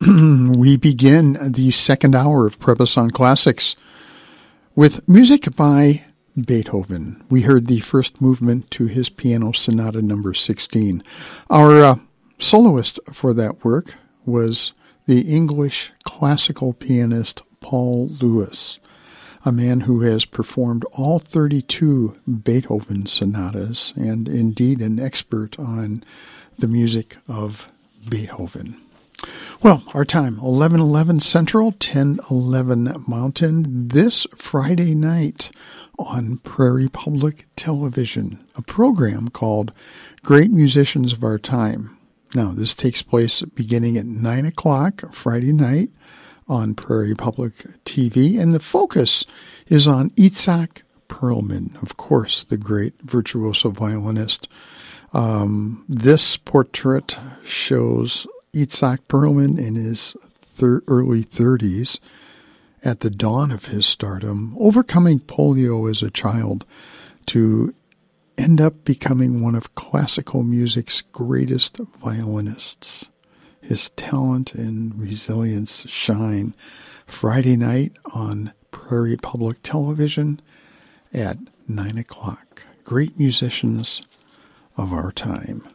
We begin the second hour of Prebasong Classics with music by Beethoven. We heard the first movement to his Piano Sonata number 16. Our soloist for that work was the English classical pianist Paul Lewis, a man who has performed all 32 Beethoven sonatas and indeed an expert on the music of Beethoven. Well, our time, 11:11 Central, 10:11 Mountain, this Friday night on Prairie Public Television, a program called Great Musicians of Our Time. Now, this takes place beginning at 9 o'clock Friday night on Prairie Public TV, and the focus is on Itzhak Perlman, of course, the great virtuoso violinist. This portrait shows Itzhak Perlman in his early 30s, at the dawn of his stardom, overcoming polio as a child to end up becoming one of classical music's greatest violinists. His talent and resilience shine Friday night on Prairie Public Television at 9 o'clock. Great musicians of our time.